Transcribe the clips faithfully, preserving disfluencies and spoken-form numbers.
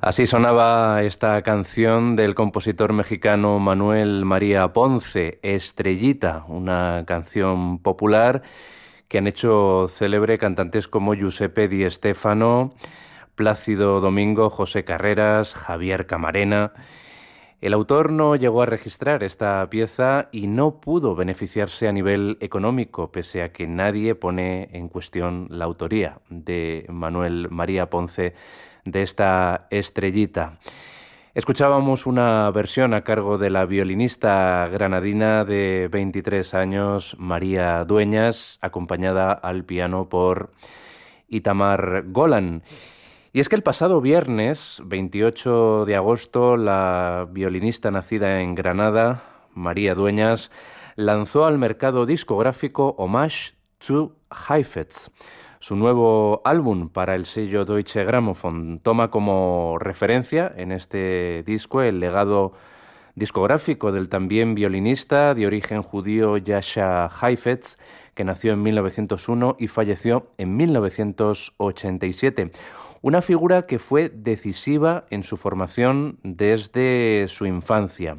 Así sonaba esta canción del compositor mexicano Manuel María Ponce, Estrellita, una canción popular que han hecho célebre cantantes como Giuseppe Di Stéfano, Plácido Domingo, José Carreras, Javier Camarena. El autor no llegó a registrar esta pieza y no pudo beneficiarse a nivel económico, pese a que nadie pone en cuestión la autoría de Manuel María Ponce de esta Estrellita. Escuchábamos una versión a cargo de la violinista granadina de veintitrés años, María Dueñas, acompañada al piano por Itamar Golan. Y es que el pasado viernes, veintiocho de agosto, la violinista nacida en Granada, María Dueñas, lanzó al mercado discográfico Homage to Heifetz. Su nuevo álbum para el sello Deutsche Grammophon toma como referencia en este disco el legado discográfico del también violinista de origen judío Jascha Heifetz, que nació en mil novecientos uno y falleció en mil novecientos ochenta y siete. Una figura que fue decisiva en su formación desde su infancia.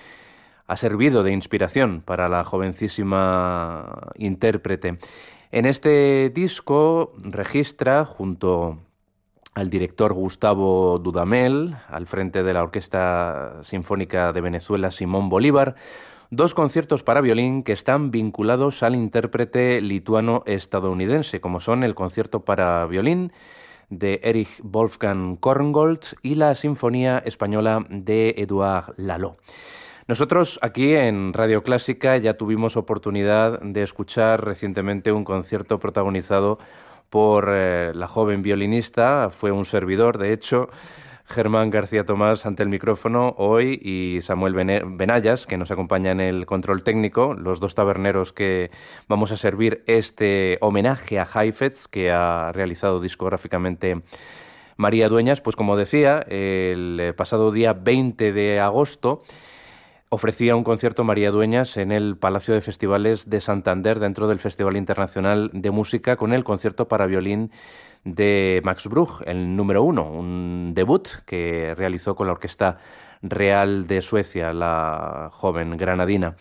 Ha servido de inspiración para la jovencísima intérprete. En este disco registra, junto al director Gustavo Dudamel, al frente de la Orquesta Sinfónica de Venezuela Simón Bolívar, dos conciertos para violín que están vinculados al intérprete lituano-estadounidense, como son el concierto para violín de Erich Wolfgang Korngold y la Sinfonía Española de Édouard Lalo. Nosotros aquí en Radio Clásica ya tuvimos oportunidad de escuchar recientemente un concierto protagonizado por eh, la joven violinista, fue un servidor, de hecho, Germán García Tomás ante el micrófono hoy y Samuel Benayas, que nos acompaña en el control técnico, los dos taberneros que vamos a servir este homenaje a Heifetz que ha realizado discográficamente María Dueñas. Pues como decía, el pasado día veinte de agosto ofrecía un concierto María Dueñas en el Palacio de Festivales de Santander dentro del Festival Internacional de Música con el concierto para violín de Max Bruch, el número uno, un debut que realizó con la Orquesta Real de Suecia, la joven granadina.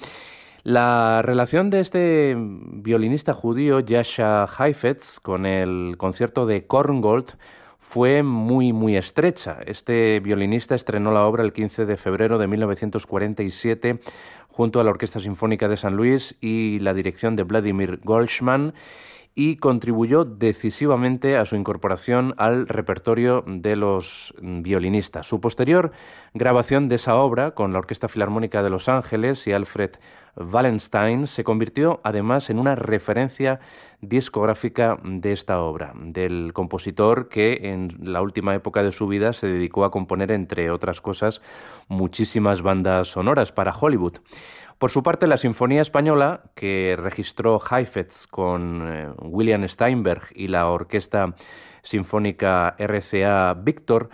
La relación de este violinista judío, Jascha Heifetz, con el concierto de Korngold fue muy, muy estrecha. Este violinista estrenó la obra el quince de febrero de mil novecientos cuarenta y siete junto a la Orquesta Sinfónica de San Luis y la dirección de Vladimir Goldsman, y contribuyó decisivamente a su incorporación al repertorio de los violinistas. Su posterior grabación de esa obra con la Orquesta Filarmónica de Los Ángeles y Alfred Wallenstein se convirtió además en una referencia discográfica de esta obra, del compositor que en la última época de su vida se dedicó a componer, entre otras cosas, muchísimas bandas sonoras para Hollywood. Por su parte, la Sinfonía Española, que registró Heifetz con eh, William Steinberg y la Orquesta Sinfónica R C A Víctor,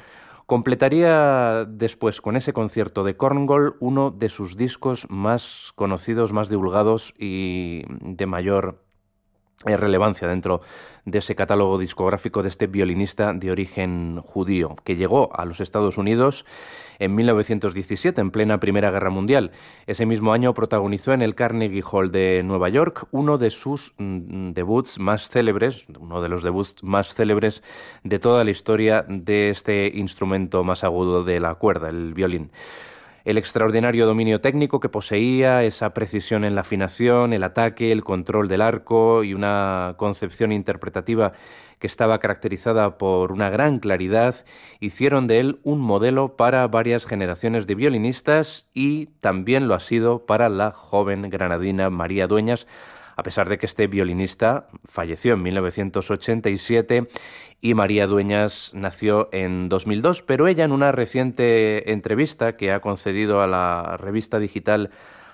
completaría después con ese concierto de Korngold uno de sus discos más conocidos, más divulgados y de mayor eh, relevancia dentro de ese catálogo discográfico de este violinista de origen judío, que llegó a los Estados Unidos en mil novecientos diecisiete, en plena Primera Guerra Mundial. Ese mismo año protagonizó en el Carnegie Hall de Nueva York uno de sus mm, debuts más célebres, uno de los debuts más célebres de toda la historia de este instrumento más agudo de la cuerda, el violín. El extraordinario dominio técnico que poseía, esa precisión en la afinación, el ataque, el control del arco y una concepción interpretativa que estaba caracterizada por una gran claridad, hicieron de él un modelo para varias generaciones de violinistas y también lo ha sido para la joven granadina María Dueñas, a pesar de que este violinista falleció en mil novecientos ochenta y siete y María Dueñas nació en dos mil dos, pero ella en una reciente entrevista que ha concedido a la revista digital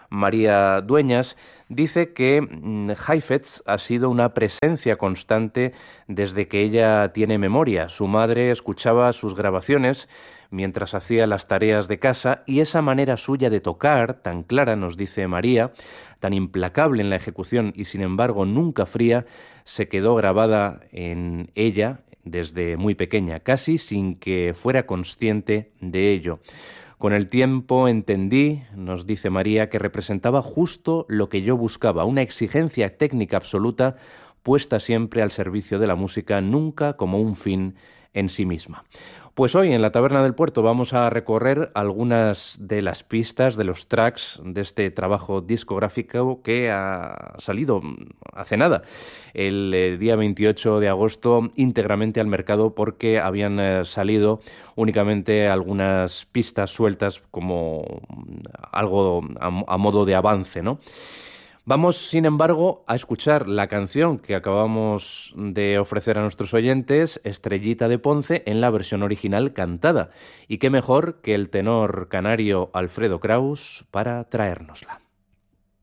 María Dueñas dice que Heifetz ha sido una presencia constante desde que ella tiene memoria. Su madre escuchaba sus grabaciones mientras hacía las tareas de casa y esa manera suya de tocar, tan clara, nos dice María, tan implacable en la ejecución y sin embargo nunca fría, se quedó grabada en ella, desde muy pequeña, casi sin que fuera consciente de ello. Con el tiempo entendí, nos dice María, que representaba justo lo que yo buscaba, una exigencia técnica absoluta puesta siempre al servicio de la música, nunca como un fin en sí misma. Pues hoy en la Taberna del Puerto vamos a recorrer algunas de las pistas, de los tracks de este trabajo discográfico que ha salido hace nada, el eh, día veintiocho de agosto, íntegramente al mercado porque habían eh, salido únicamente algunas pistas sueltas como algo a, a modo de avance, ¿no? Vamos, sin embargo, a escuchar la canción que acabamos de ofrecer a nuestros oyentes, Estrellita de Ponce, en la versión original cantada. Y qué mejor que el tenor canario Alfredo Kraus para traérnosla.